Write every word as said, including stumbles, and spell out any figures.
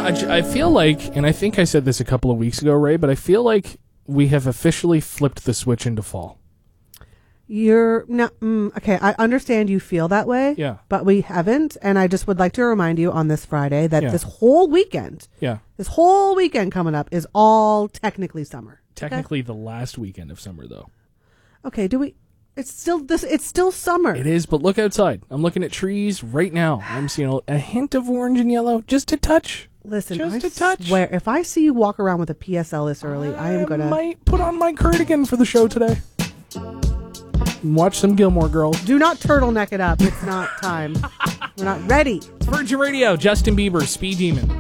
I, j- I feel like, and I think I said this a couple of weeks ago, Ray, but I feel like we have officially flipped the switch into fall. You're not mm, okay. I understand you feel that way. Yeah. But we haven't, and I just would like to remind you on this Friday that Yeah. this whole weekend, Yeah. this whole weekend coming up is all technically summer. Technically the last weekend of summer, though. Okay. Do we? It's still this. It's still summer. It is, but look outside. I'm looking at trees right now. I'm seeing a hint of orange and yellow, just a touch. Listen, just I a touch. swear, if I see you walk around with a P S L this early, I, I am gonna might put on my cardigan for the show today. Watch some Gilmore Girls. Do not turtleneck it up. It's not time. We're not ready. Virgin Radio, Justin Bieber, Speed Demon.